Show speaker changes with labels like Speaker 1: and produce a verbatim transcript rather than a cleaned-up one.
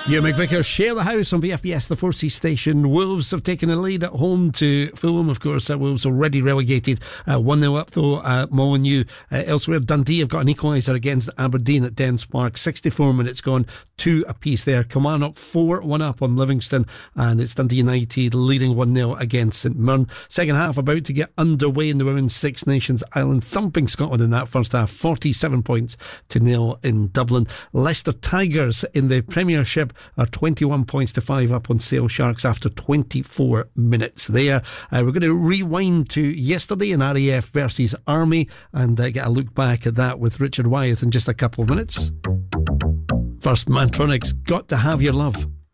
Speaker 1: You McVicker share the house on B F B S, the four C station. Wolves have taken a lead at home to Fulham. Of course, uh, Wolves already relegated, uh, one nil up though at Molineux. Uh, elsewhere, Dundee have got an equaliser against Aberdeen at Dens Park. sixty-four minutes gone, two apiece there. Kilmarnock four one up on Livingston, and it's Dundee United leading one nil against St Mirren. Second half about to get underway in the Women's Six Nations Island, thumping Scotland in that first half, forty-seven points to nil in Dublin. Leicester Tigers in the Premiership are twenty-one points to five up on Sale Sharks after twenty-four minutes there. Uh, we're going to rewind to yesterday in R A F versus Army and uh, get a look back at that with Richard Wyeth in just a couple of minutes. First, Mantronix, Got to Have Your Love.